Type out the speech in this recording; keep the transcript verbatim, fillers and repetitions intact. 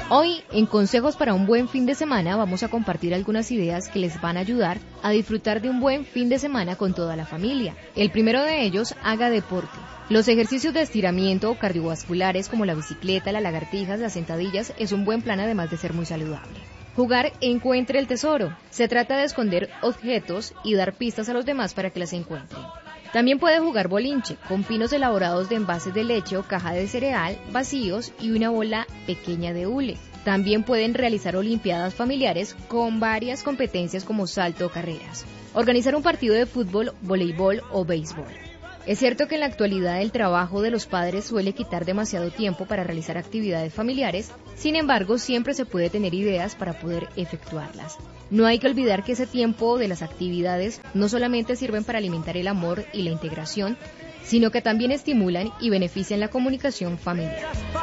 Hoy, en Consejos para un buen fin de semana, vamos a compartir algunas ideas que les van a ayudar a disfrutar de un buen fin de semana con toda la familia. El primero de ellos, haga deporte. Los ejercicios de estiramiento cardiovasculares como la bicicleta, las lagartijas, las sentadillas es un buen plan además de ser muy saludable. Jugar Encuentre el tesoro. Se trata de esconder objetos y dar pistas a los demás para que las encuentren. También puede jugar bolinche, con pinos elaborados de envases de leche o caja de cereal vacíos y una bola pequeña de hule. También pueden realizar olimpiadas familiares con varias competencias como salto o carreras. Organizar un partido de fútbol, voleibol o béisbol. Es cierto que en la actualidad el trabajo de los padres suele quitar demasiado tiempo para realizar actividades familiares, sin embargo siempre se puede tener ideas para poder efectuarlas. No hay que olvidar que ese tiempo de las actividades no solamente sirven para alimentar el amor y la integración, sino que también estimulan y benefician la comunicación familiar.